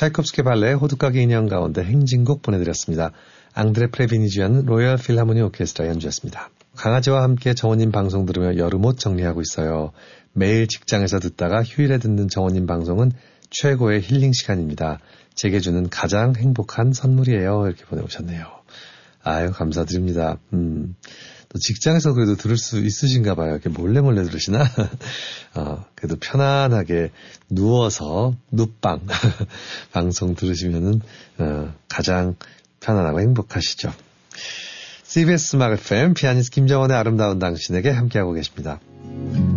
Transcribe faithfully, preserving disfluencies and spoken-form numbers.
차이콥스키 발레의 호두까기 인형 가운데 행진곡 보내드렸습니다. 앙드레 프레비니 주연 로열 필하모니 오케스트라 연주였습니다. 강아지와 함께 정원님 방송 들으며 여름옷 정리하고 있어요. 매일 직장에서 듣다가 휴일에 듣는 정원님 방송은 최고의 힐링 시간입니다. 제게 주는 가장 행복한 선물이에요. 이렇게 보내오셨네요. 아유, 감사드립니다. 음, 또 직장에서 그래도 들을 수 있으신가 봐요. 이렇게 몰래 몰래 들으시나? 어, 그래도 편안하게 누워서 눕방 방송 들으시면은 어, 가장 편안하고 행복하시죠. 씨비에스 음악 에프엠 피아니스트 김정원의 아름다운 당신에게 함께하고 계십니다.